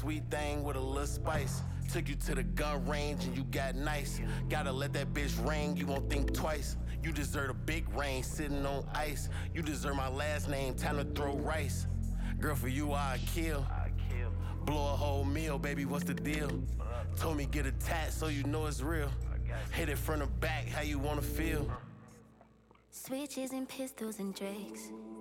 sweet thing with a little spice. Took you to the gun range and you got nice. Gotta let that bitch ring, you won't think twice. You deserve a big range sitting on ice. You deserve my last name, time to throw rice. Girl, for you I'd kill. Blow a whole meal, baby, what's the deal? Told me get a tat so you know it's real. Hit it from the back, how you wanna feel? Switches and pistols and drakes.